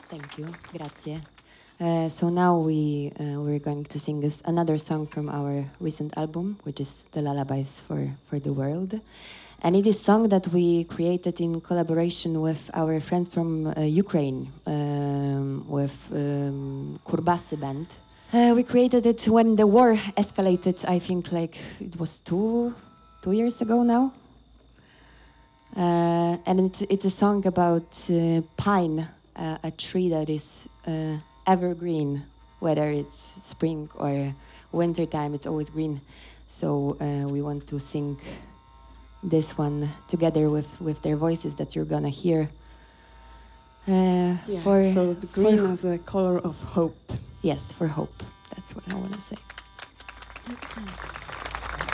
Thank you, grazie. So now we're going to sing another song from our recent album, which is The Lullabies for the World. And it is a song that we created in collaboration with our friends from Ukraine, with Kurbasy band. We created it when the war escalated, I think like it was two years ago now. And it's a song about pine, a tree that is evergreen, whether it's spring or winter time, it's always green. So we want to sing this one together with their voices that you're gonna hear. So the green as a color of hope. Yes, for hope. That's what I want to say. Okay.